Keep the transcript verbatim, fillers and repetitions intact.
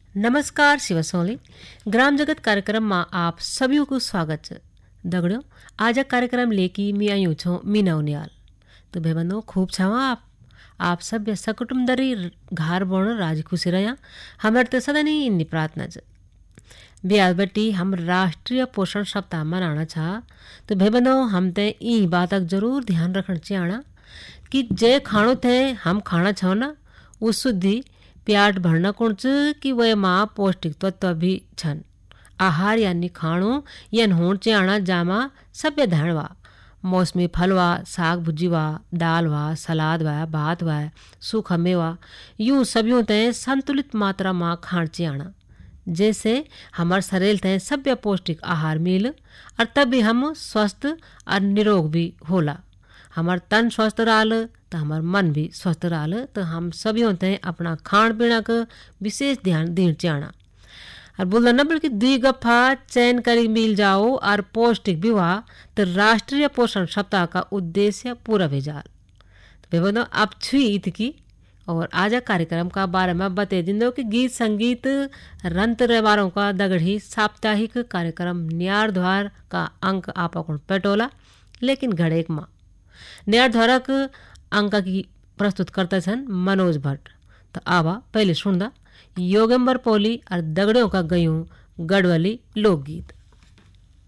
नमस्कार शिवसोली ग्राम जगत कार्यक्रम में आप सभी को स्वागत है। दगड़ियों आज कार्यक्रम लेके मैं आयु छो मीना उनियाल। तो भाई खूब छावा आप आप सब सकुटुम दरी घर बोण राज खुशी रहा हमारे तो सदा नहीं इन्नी प्रार्थना च ब्याज बटी हम राष्ट्रीय पोषण सप्ताह मनाना छा। तो भाई बंदो हम ते ई बात जरूर ध्यान रखना चाहिए कि जे खाणो थे हम खाना छो ना वो शुद्धि प्याट भरना कुण च कि वह माँ पौष्टिक तत्व भी छन। आहार यानी खाणो यन होण चाहिए जामा सभ्य धन वा मौसमी फल वा साग भुजी वा दाल वा सलाद वा भात वा सूखा मेवा यूं सब्यों ते संतुलित मात्रा में खाण चाहिए जैसे हमार शरीर ते सभ्य पौष्टिक आहार मिल और तभी हम स्वस्थ और निरोग भी होला। हमार तन स्वस्थ रहल तो हमार मन भी स्वस्थ रहल। तो हम सभी ते अपना खान पीना का विशेष ध्यान देना चाहिए और बोलना न बल्कि दुई गफा चयन करी मिल जाओ और पौष्टिक विवाह तो राष्ट्रीय पोषण सप्ताह का उद्देश्य पूरा भी जाल। तो बोलो अब छुई इत की और आज कार्यक्रम का बारे में बते दिन दो कि गीत संगीत रंत रवारों का दगड़ी साप्ताहिक कार्यक्रम न्यार द्वार का अंक आप पेटोला लेकिन घड़ेक माँ न्यार द्वारक अंक की प्रस्तुत करते छन मनोज भट्ट। तो आवा पहले सुनदा योगेंबर पोली और दगड़ों का गयूं गढ़वाली लोकगीत।